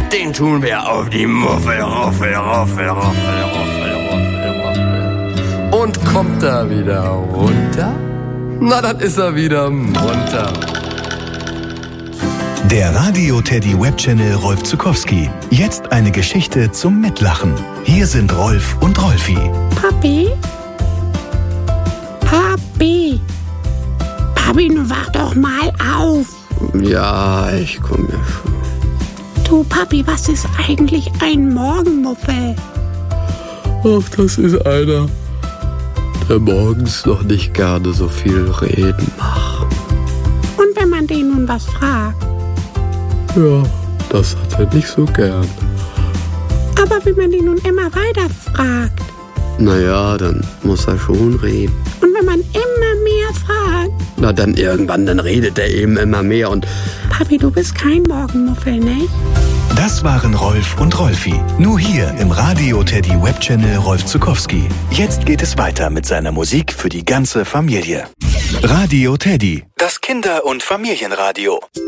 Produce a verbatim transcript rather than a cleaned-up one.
Den tun wir auf die Muffel, Ruffel, Ruffel, Ruffel, Ruffel, Ruffel, Ruffel. Und kommt er wieder runter? Na, dann ist er wieder munter. Der Radio Teddy Webchannel Rolf Zuckowski. Jetzt eine Geschichte zum Mitlachen. Hier sind Rolf und Rolfi. Papi? Papi? Papi, nun wach doch mal auf. Ja, ich komme ja schon. Du, Papi, was ist eigentlich ein Morgenmuffel? Ach, das ist einer, der morgens noch nicht gerne so viel reden macht. Und wenn man den nun was fragt? Ja, das hat er nicht so gern. Aber wenn man den nun immer weiter fragt? Naja, dann muss er schon reden. Und wenn man immer mehr fragt? Na, dann irgendwann, dann redet er eben immer mehr und... Papi, du bist kein Morgenmuffel, nicht? Das waren Rolf und Rolfi. Nur hier im Radio Teddy Webchannel Rolf Zuckowski. Jetzt geht es weiter mit seiner Musik für die ganze Familie. Radio Teddy, das Kinder- und Familienradio.